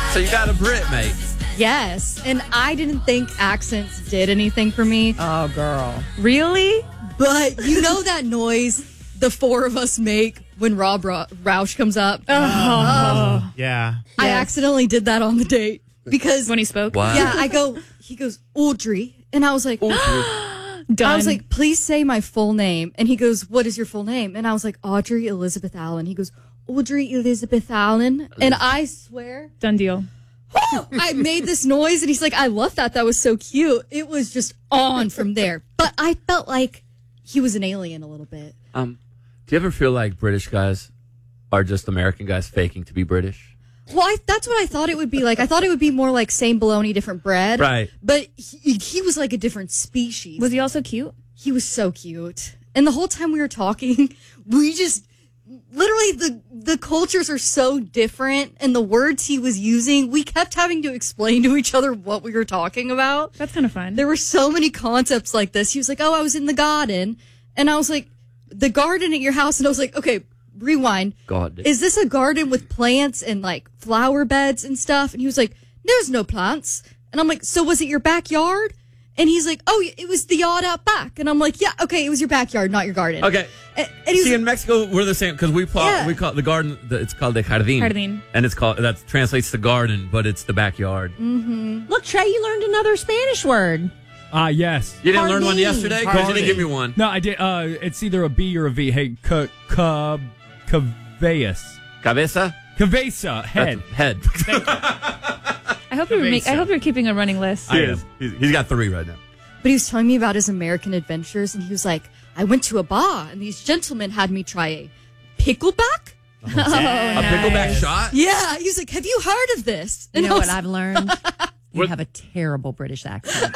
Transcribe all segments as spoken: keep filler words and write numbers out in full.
So you got a Brit, mate. Yes, and I didn't think accents did anything for me. Oh, girl. Really? But you know that noise the four of us make when Rob Ra- Roush comes up? Oh. Uh, Yeah. I Yes. accidentally did that on the date because When he spoke? Wow. yeah, I go, he goes, Audrey. And I was like, Done. I was like, please say my full name. And he goes, what is your full name? And I was like, Audrey Elizabeth Allen. He goes, Audrey Elizabeth Allen. And I swear, Done deal. I made this noise. And he's like, I love that. That was so cute. It was just on from there. But I felt like he was an alien a little bit. Um, do you ever feel like British guys are just American guys faking to be British? Well, I, that's what I thought it would be like. I thought it would be more like same bologna, different bread. Right. But he, he was like a different species. Was he also cute? He was so cute. And the whole time we were talking, we just literally the the cultures are so different and the words he was using, we kept having to explain to each other what we were talking about. That's kind of fun. There were so many concepts like this. He was like, "Oh, I was in the garden." And I was like, "The garden at your house?" And I was like, "Okay, rewind. God. Is this a garden with plants and like flower beds and stuff?" And he was like, "There's no plants." And I'm like, "So was it your backyard?" And he's like, "Oh, it was the yard out back." And I'm like, "Yeah, okay, it was your backyard, not your garden." Okay. And, and he was See, like, in Mexico, we're the same because we call Yeah. we call the garden. The, it's called the jardín. Jardín. And it's called that translates to garden, but it's the backyard. Look, Trey, you learned another Spanish word. Ah, uh, yes. You didn't learn one Jardín. yesterday because you didn't give me one. No, I did. Uh, it's either a B or a V. Hey, ca, ca, cabeas. Cabeza. Cabeza. Head. That's head. I hope you're make, I Cabeza. hope you're keeping a running list. He is. He's, he's got three right now. but he was telling me about his American adventures, and he was like, "I went to a bar, and these gentlemen had me try a pickleback." A pickleback shot. Yeah, he was like, "Have you heard of this?" You And know I what was- I've learned? You have a terrible British accent.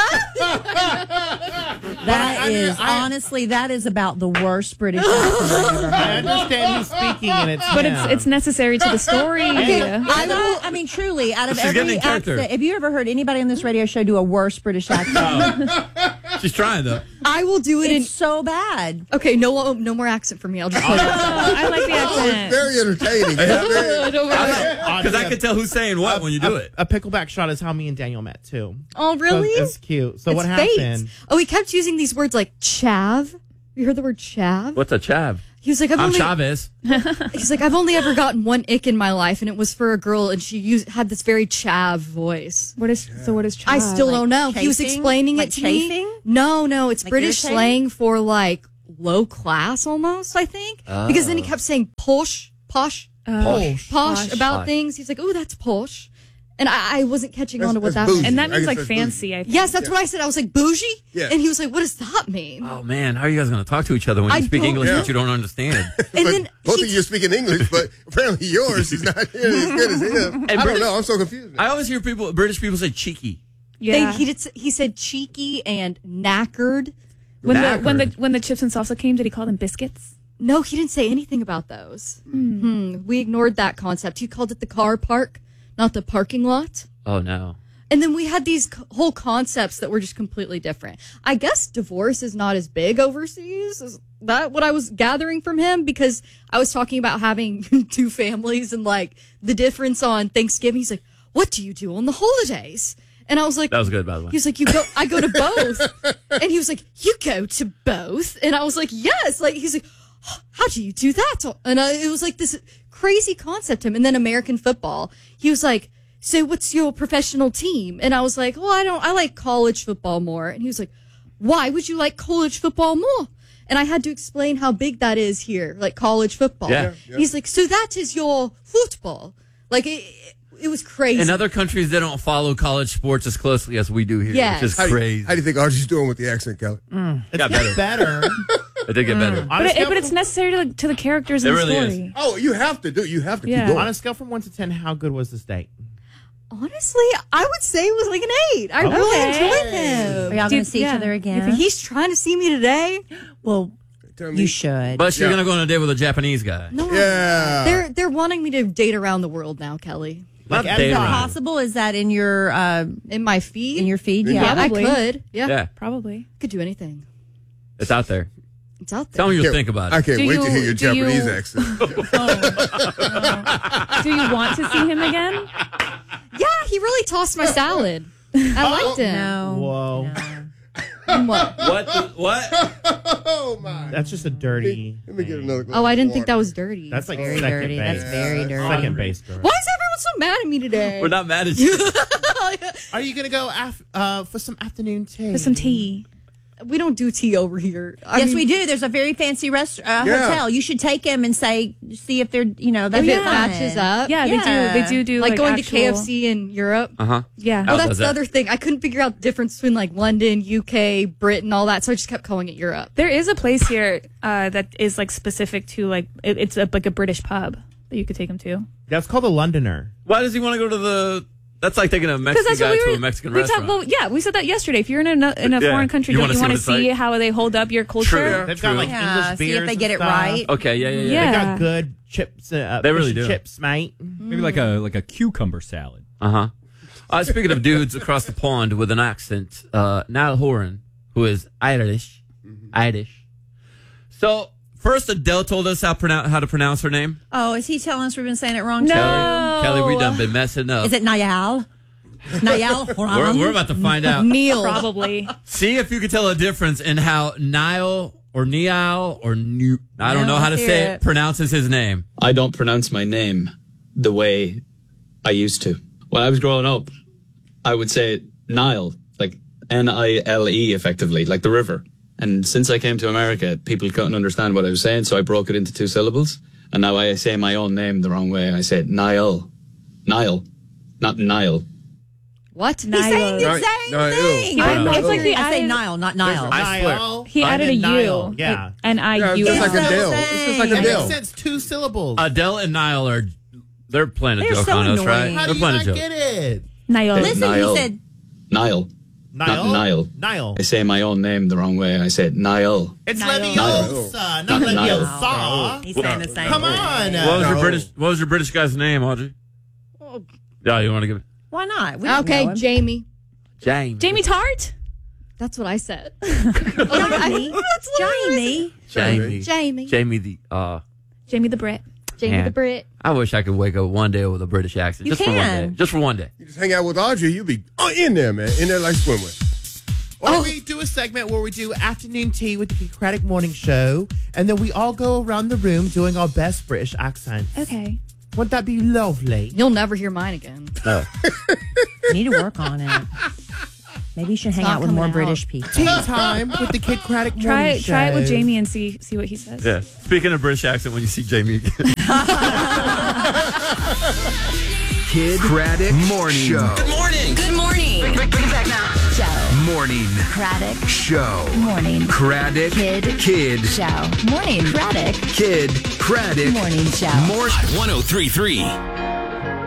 That is, honestly, that is about the worst British accent I've ever I heard. understand who's speaking, and it's But him. it's it's necessary to the story. I, will, I mean, truly, out of She's getting every in character. accent, have you ever heard anybody on this radio show do a worse British accent? She's trying though. I will do it in. It's so bad. Okay, no, no more accent for me. I'll just. Oh, I like the accent. Very entertaining. Very- Because I could tell who's saying what when you do a, it. A pickleback shot is how me and Daniel met too. Oh, really? So it's cute. So It's what fate. happened? Oh, he kept using these words like chav. You heard the word chav? What's a chav? He was like, I've I'm only, Chavez. he's like, I've only ever gotten one ick in my life, and it was for a girl, and she used, had this very chav voice. What is so? What is? I child? still don't know. He was chafing? explaining Like it to chafing? me. No, no, it's Like British irritating? slang for like low class almost, I think. Because then he kept saying posh, posh, Posh. posh, about Posh. things. He's like, oh, that's posh. And I, I wasn't catching That's- on to what that's that bougie. meant. And that I means guess like that's fancy. I think. Yes, that's what I said. I was like, bougie? Yeah. And he was like, what does that mean? Oh man, how are you guys going to talk to each other when you I speak don't- English Yeah. that you don't understand? and but then both he of you are speaking English, but apparently yours is not nearly as good as him. I British- don't know. I'm so confused. I always hear people, British people say cheeky. Yeah. They, he did. He said cheeky and knackered. when the when the knackered. when the chips and salsa came, did he call them biscuits? No, he didn't say anything about those. Hmm. We ignored that concept. He called it the car park, not the parking lot. Oh no. And then we had these co- whole concepts that were just completely different. I guess divorce is not as big overseas. Is that what I was gathering from him? Because I was talking about having two families and like the difference on Thanksgiving. He's like, what do you do on the holidays? And I was like, That was good, by the way. he was like, you go, I go to both. And he was like, you go to both. And I was like, yes. Like, he's like, how do you do that? And I, it was like this crazy concept to him. And then American football, he was like, so what's your professional team? And I was like, well, I don't, I like college football more. And he was like, why would you like college football more? And I had to explain how big that is here, like college football. Yeah. Yeah. He's like, so that is your football. Like, it, it was crazy. In other countries, they don't follow college sports as closely as we do here, Yes. which is How do, you, crazy. how do you think Archie's doing with the accent, Kelly? It got gets better. It did get better. On But a it, scale but it's from- necessary to the, to the characters It in the really story. is. Oh, you have to do. You have to Yeah. keep on going. a scale from one to ten, how good was this date? Honestly, I would say it was like an eight. I really Okay. enjoyed Are him. y'all Do- going to see yeah. each other If again? he's trying to see me today, Well, Tell me. you should. But she's Yeah. going to go on a date with a Japanese guy. no. Yeah. They're they're wanting me to date around the world now, Kelly. Not Like, date as a around. Possible? Is that in your uh, In my feed? in your feed? In Yeah. yeah, Probably. I could. Yeah. Yeah, Probably. Could do anything. it's out there. It's out there. Tell me you'll Can't- think about I it. can't Do wait to you- hear your do you- Japanese accent. Do you want to see him again? Yeah, really tossed my salad. I liked him. No. Whoa. What? What? The, what? Oh my! That's just a dirty. Let me get another. glass Oh, I of didn't think that water. was dirty. That's like Very second dirty. base. That's very dirty. Second base, girl. Why is everyone so mad at me today? We're not mad at you. Are you gonna go af- uh, for some afternoon tea? For some tea. We don't do tea over here. I Yes, mean, we do. There's a very fancy rest uh, Yeah. hotel. You should take him and say, see if they're, you know, If that's it fun. matches up. Yeah, Yeah. they do. They do do Like, like, going actual, to K F C in Europe. Uh huh. Yeah. Well, does that's the that? other thing. I couldn't figure out the difference between like London, U K, Britain, all that. So I just kept calling it Europe. There is a place here uh, that is like specific to like it, it's a, like a British pub that you could take him to. That's called a Londoner. Why does he want to go to the? That's like taking a Mexican Because that's guy what we to were. a Mexican we restaurant. talked. Well, yeah, we said that yesterday. If you're in a in a Yeah. foreign country, You don't wanna you see want what to it's like? see how they hold up your culture? True. They've True. got like Yeah, English see if beers they and get it stuff. right. Okay. Yeah. Yeah. Yeah. Yeah. They got good chips. Uh, They really fish and do. Chips, mate. Maybe like a like a cucumber salad. Uh huh. Uh, speaking of dudes across the pond with an accent, uh, Niall Horan, who is Irish, Irish. So first, Adele told us how pronounce how to pronounce her name. Oh, is he telling us we've been saying it wrong? No. too? Kelly, Kelly, we done been messing up. Is it Niall? Niall? We're, we're about to find out. Neil. Probably. See if you can tell a difference in how Niall or Niall or New, I don't No, know how to let's say hear it, it. pronounces his name. I don't pronounce my name the way I used to. When I was growing up, I would say Nile, like N I L E effectively, like the river. And since I came to America, people couldn't understand what I was saying, so I broke it into two syllables. And now I say my own name the wrong way. I say it Niall. Niall, not Nile. What? He's saying the Niall. same Niall. thing. Niall. I, It's like he I say added- Nile, not Nile. I swear. Niall. He added a And U. Niall. Yeah. N I Yeah, U. just like It's Adele. the It's just like same. That Adele. makes sense. Two syllables. Adele and Niall are, they're playing a They're joke so on us, right? annoying. How They're do you playing a not joke. get it? Niall. Listen, Niall. he said, Nile. Niall. Not Nile. Niall. I say my own name the wrong way. I say it Niall. It's Niall. Leviosa, not Not Niall. Leviosa. he's saying the same Come thing. on. What was your No. British? What was your British guy's name, Audrey? Yeah, you want to give it? Why not? We don't Okay, know him. Jamie. James. Jamie Tart. That's what I said. Jamie. Jamie. Jamie. Jamie. Jamie the. Uh, Jamie the Brit. Jamie Yeah. the Brit. I wish I could wake up one day with a British accent, You just for one day. can. Just for one day. You just hang out with Audrey, you be uh, in there, man, in there like swimwear. Or we do a segment where we do afternoon tea with the Democratic Morning Show, and then we all go around the room doing our best British accents. Okay. Wouldn't that be lovely? You'll never hear mine again. You need to work on it. Maybe you should hang not out with more coming out. British people. Tea time with the Kid Craddock Morning Try it. Show. Try it with Jamie and see see what he says. Yeah. Speaking of British accent, when you see Jamie again. Kid Craddock Morning Show. Morning. Good morning. Bring, bring, bring it back now. Show. Morning Craddock. Show. Morning. Craddock Kid. Kid Show. Morning. Craddock. Kid Craddock Morning show. More one oh three point three